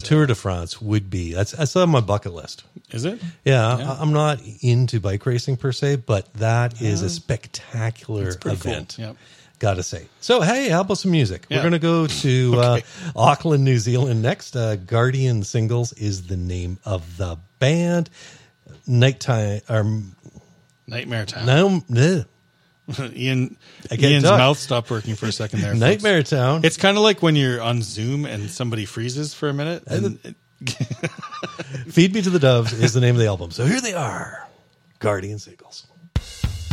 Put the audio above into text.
Tour de France would be that's on my bucket list. Is it? Yeah. I'm not into bike racing per se, but that is a spectacular event. Cool. Yep. Gotta say. So, hey, how about some music? Yeah. We're going to go to Auckland, New Zealand next. Guardian Singles is the name of the band. Nightmare Town. Ian's mouth stopped working for a second there. Nightmare folks. Town. It's kind of like when you're on Zoom and somebody freezes for a minute. Feed Me to the Doves is the name of the album. So here they are, Guardian Singles.